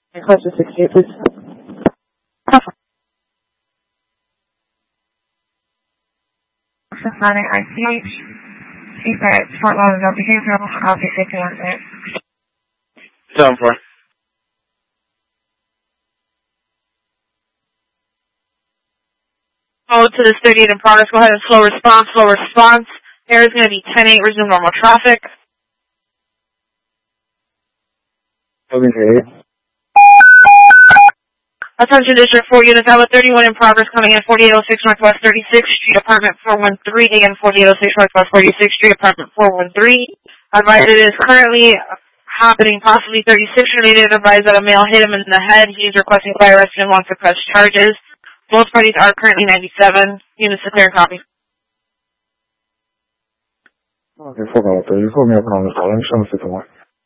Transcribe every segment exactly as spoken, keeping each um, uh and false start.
Request to sixty-eight, please. Sonic I C H. Feedback, Fort Lauderdale behavioral, copy fifty-one minutes. seven four. Oh, to this thirty-eight in progress. Go ahead and slow response, slow response. There is going to be ten eight, resume normal traffic. seven eight. Attention District four units, I have a thirty-one in progress coming in forty-eight oh six Northwest thirty-sixth Street, Apartment four one three, again forty-eight oh six Northwest forty-sixth Street, Apartment four one three. Advised it is currently happening, possibly thirty-six related. Advised that a male hit him in the head. He is requesting fire arrest and wants to press charges. Both parties are currently ninety-seven. Units to clear and copy. Okay, four one three. You called me up on this call. Let me show them fifty-one.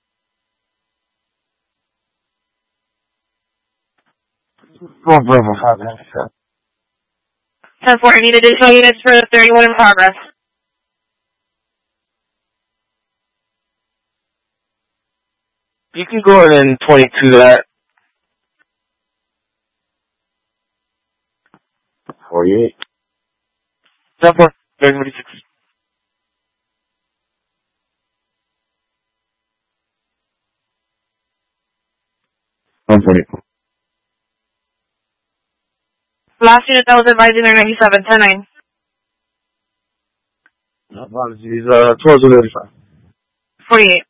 Going Bravo five ninety-seven. ten four, I need additional units for the thirty-one in progress. You can go in and twenty-two that. forty-eight. ten four, thirty-six. one forty-four. Last unit that was advising their ninety-seven, ten nine. Apologies, uh, twelve thirty-five. forty-eight.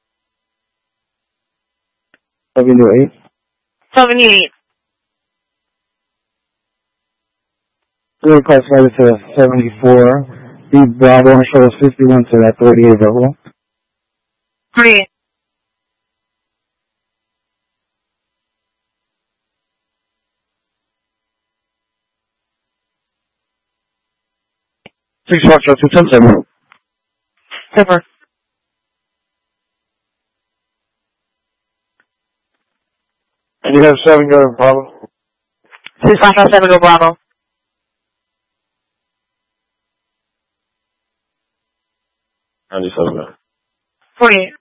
seventy-eight. seventy-eight. We'll classify it to seventy-four. The Bravo and show us fifty-one to that thirty-eight Bravo. forty-eight. Six Foxtrot two ten seven. Super. And you have seven go to Bravo. Six Foxtrot seven, go Bravo. ninety-seven. forty-eight.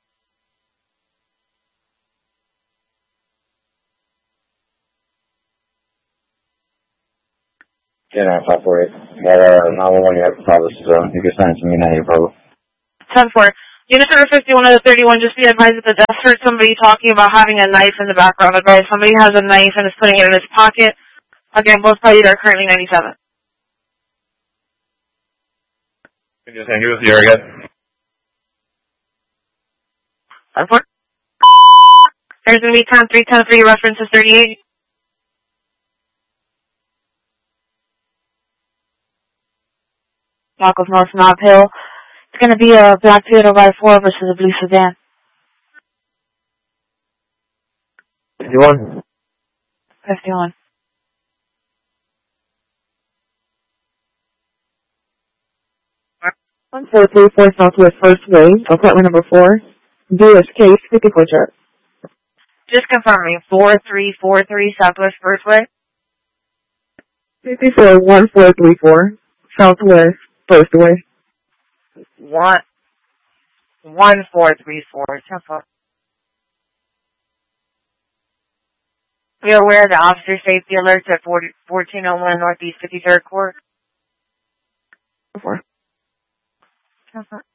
Yeah, nine five four eight. Got uh, nine one one, you have a problem, so you can send it to me now, your problem. ten four. Unit number fifty-one of the thirty-one, just be advised that the desk heard somebody talking about having a knife in the background. Advised somebody has a knife and is putting it in his pocket. Again, both parties are currently ninety-seven. Can you just give us the area again? ten four. There's going to be ten three, ten three, references thirty-eight. Block of North Knob Hill. It's going to be a black Toyota Y four versus a blue sedan. fifty-one. fifty-one. one four three four Southwest First Way, apartment number four, D S K fifty-four chart. Just confirming, four three four three Southwest First Way. fifty-four one four three four, Southwest First Way. One, one four three four. We are aware of the officer safety alerts at fourteen oh one Northeast fifty-third Court. Four. ten four.